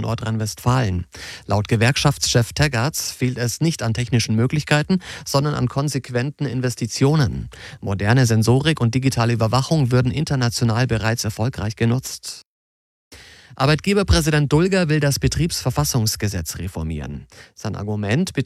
von Nordrhein-Westfalen. Laut Gewerkschaftschef Teggerts fehlt es nicht an technischen Möglichkeiten, sondern an konsequenten Investitionen. Moderne Sensorik und digitale Überwachung würden international bereits erfolgreich genutzt. Arbeitgeberpräsident Dulger will das Betriebsverfassungsgesetz reformieren. Sein Argument: